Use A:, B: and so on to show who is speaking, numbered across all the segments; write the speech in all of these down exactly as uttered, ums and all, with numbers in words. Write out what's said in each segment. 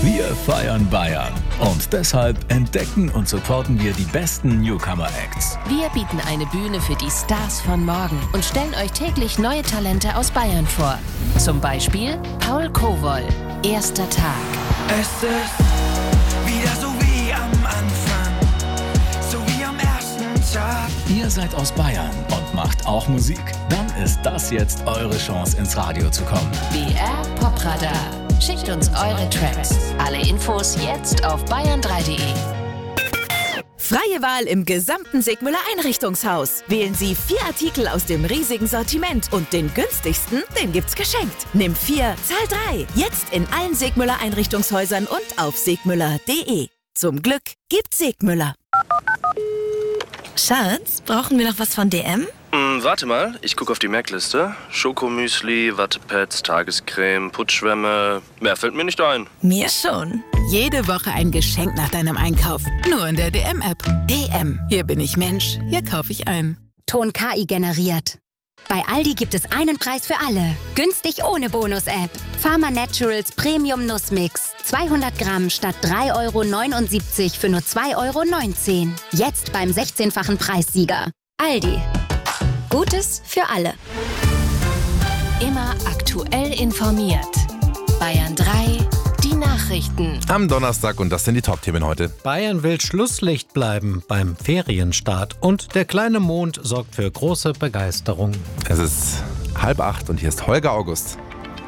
A: Wir feiern Bayern und deshalb entdecken und supporten wir die besten Newcomer-Acts.
B: Wir bieten eine Bühne für die Stars von morgen und stellen euch täglich neue Talente aus Bayern vor. Zum Beispiel Paul Kowol, Erster Tag.
C: Es ist wieder so wie am Anfang, so wie am ersten Tag.
A: Ihr seid aus Bayern und macht auch Musik? Dann ist das jetzt eure Chance, ins Radio zu kommen.
B: B R Popradar. Schickt uns eure Tracks. Alle Infos jetzt auf bayern drei punkt de.
D: Freie Wahl im gesamten Sigmüller Einrichtungshaus. Wählen Sie vier Artikel aus dem riesigen Sortiment und den günstigsten, den gibt's geschenkt. Nimm vier, zahl drei. Jetzt in allen Sigmüller Einrichtungshäusern und auf sigmüller punkt de. Zum Glück gibt's Sigmüller.
E: Schatz, brauchen wir noch was von D M?
F: Mm, warte mal, ich gucke auf die Merkliste. Schokomüsli, Wattepads, Tagescreme, Putzschwämme. Mehr fällt mir nicht ein.
E: Mir schon.
G: Jede Woche ein Geschenk nach deinem Einkauf. Nur in der D M-App. D M. Hier bin ich Mensch. Hier kaufe ich ein.
H: Ton K I generiert. Bei Aldi gibt es einen Preis für alle. Günstig ohne Bonus-App. Pharma Naturals Premium Nussmix. zweihundert Gramm statt drei Euro neunundsiebzig für nur zwei Euro neunzehn. Jetzt beim sechzehnfachen Preissieger. Aldi. Gutes für alle.
B: Immer aktuell informiert. Bayern drei, die Nachrichten.
I: Am Donnerstag und das sind die Top-Themen heute.
J: Bayern will Schlusslicht bleiben beim Ferienstart und der kleine Mond sorgt für große Begeisterung.
I: Es ist halb acht und hier ist Holger August.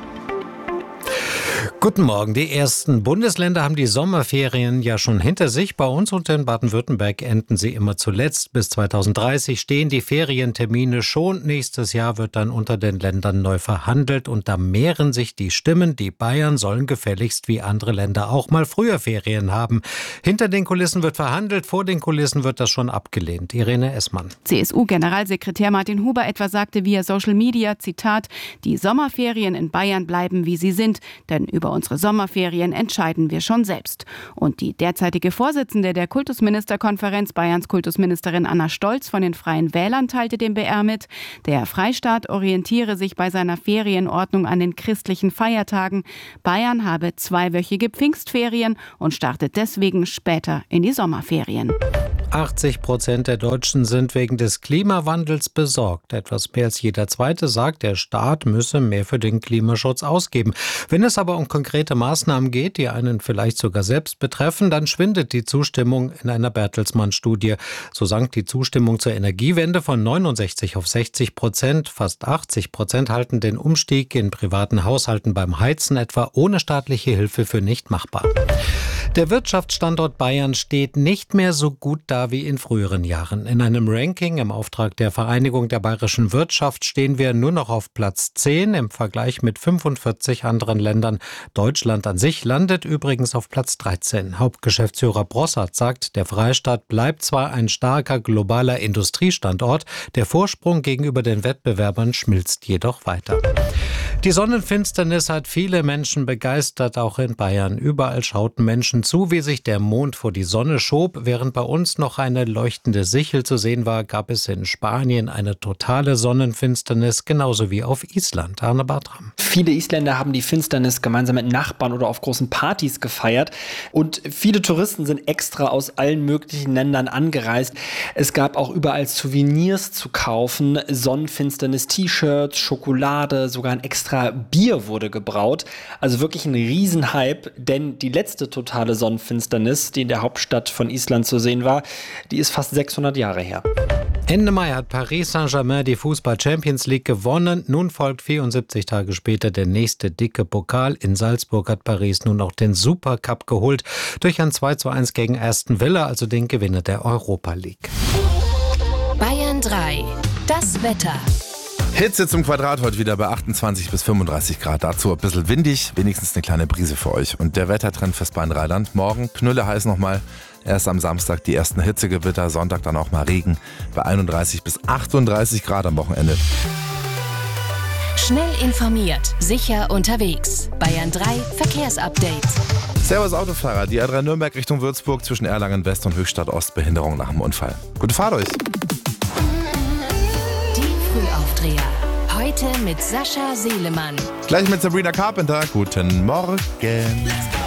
J: Guten Morgen. Die ersten Bundesländer haben die Sommerferien ja schon hinter sich. Bei uns und in Baden-Württemberg enden sie immer zuletzt. Bis zweitausenddreißig stehen die Ferientermine schon. Nächstes Jahr wird dann unter den Ländern neu verhandelt und da mehren sich die Stimmen. Die Bayern sollen gefälligst wie andere Länder auch mal früher Ferien haben. Hinter den Kulissen wird verhandelt, vor den Kulissen wird das schon abgelehnt. Irene Essmann.
K: C S U-Generalsekretär Martin Huber etwa sagte via Social Media, Zitat, die Sommerferien in Bayern bleiben, wie sie sind, denn über unsere Sommerferien entscheiden wir schon selbst. Und die derzeitige Vorsitzende der Kultusministerkonferenz, Bayerns Kultusministerin Anna Stolz von den Freien Wählern, teilte dem B R mit, der Freistaat orientiere sich bei seiner Ferienordnung an den christlichen Feiertagen. Bayern habe zweiwöchige Pfingstferien und startet deswegen später in die Sommerferien.
J: achtzig Prozent der Deutschen sind wegen des Klimawandels besorgt. Etwas mehr als jeder Zweite sagt, der Staat müsse mehr für den Klimaschutz ausgeben. Wenn es aber um konkrete Maßnahmen geht, die einen vielleicht sogar selbst betreffen, dann schwindet die Zustimmung in einer Bertelsmann-Studie. So sank die Zustimmung zur Energiewende von neunundsechzig auf sechzig Prozent. Fast achtzig Prozent halten den Umstieg in privaten Haushalten beim Heizen etwa ohne staatliche Hilfe für nicht machbar. Der Wirtschaftsstandort Bayern steht nicht mehr so gut da wie in früheren Jahren. In einem Ranking im Auftrag der Vereinigung der bayerischen Wirtschaft stehen wir nur noch auf Platz zehn im Vergleich mit fünfundvierzig anderen Ländern. Deutschland an sich landet übrigens auf Platz dreizehn. Hauptgeschäftsführer Brossart sagt, der Freistaat bleibt zwar ein starker globaler Industriestandort, der Vorsprung gegenüber den Wettbewerbern schmilzt jedoch weiter. Die Sonnenfinsternis hat viele Menschen begeistert, auch in Bayern. Überall schauten Menschen zu, wie sich der Mond vor die Sonne schob. Während bei uns noch eine leuchtende Sichel zu sehen war, gab es in Spanien eine totale Sonnenfinsternis, genauso wie auf Island. Arne Bartram.
L: Viele Isländer haben die Finsternis gemeinsam mit Nachbarn oder auf großen Partys gefeiert. Und viele Touristen sind extra aus allen möglichen Ländern angereist. Es gab auch überall Souvenirs zu kaufen, Sonnenfinsternis-T-Shirts, Schokolade, sogar ein extra Bier wurde gebraut. Also wirklich ein Riesenhype, denn die letzte totale Sonnenfinsternis, die in der Hauptstadt von Island zu sehen war, die ist fast sechshundert Jahre her.
J: Ende Mai hat Paris Saint-Germain die Fußball-Champions League gewonnen. Nun folgt vierundsiebzig Tage später der nächste dicke Pokal. In Salzburg hat Paris nun auch den Supercup geholt durch ein zwei zu eins gegen Aston Villa, also den Gewinner der Europa League.
B: Bayern drei, das Wetter.
I: Hitze zum Quadrat heute wieder bei achtundzwanzig bis fünfunddreißig Grad. Dazu ein bisschen windig, wenigstens eine kleine Brise für euch. Und der Wettertrend fürs Bayern-Rheinland. Morgen knülle heiß nochmal. Erst am Samstag die ersten Hitzegewitter, Sonntag dann auch mal Regen bei einunddreißig bis achtunddreißig Grad am Wochenende.
B: Schnell informiert, sicher unterwegs. Bayern drei Verkehrsupdate.
I: Servus Autofahrer, die A drei Nürnberg Richtung Würzburg zwischen Erlangen West und Höchstadt Ost, Behinderung nach dem Unfall. Gute Fahrt euch!
B: Frühaufdreher. Heute mit Sascha Seelemann.
I: Gleich mit Sabrina Carpenter. Guten Morgen.